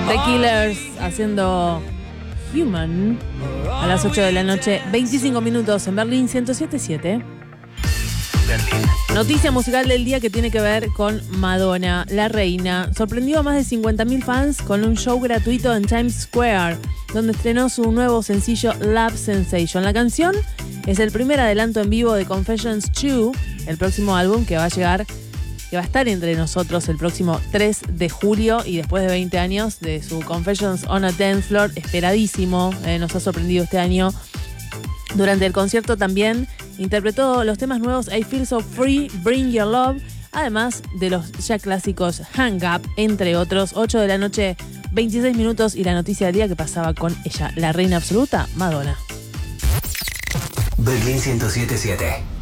The Killers haciendo Human a las 8 de la noche, 25 minutos en Berlín 107.7. Noticia musical del día que tiene que ver con Madonna, la reina. Sorprendió a más de 50.000 fans con un show gratuito en Times Square, donde estrenó su nuevo sencillo Love Sensation. La canción es el primer adelanto en vivo de Confessions 2, el próximo álbum que va a estar entre nosotros el próximo 3 de julio y después de 20 años de su Confessions on a Dance Floor, esperadísimo, nos ha sorprendido este año. Durante el concierto también interpretó los temas nuevos I Feel So Free, Bring Your Love, además de los ya clásicos Hang Up, entre otros. 8 de la noche, 26 minutos y la noticia del día que pasaba con ella, la reina absoluta, Madonna. Berlín 107.7.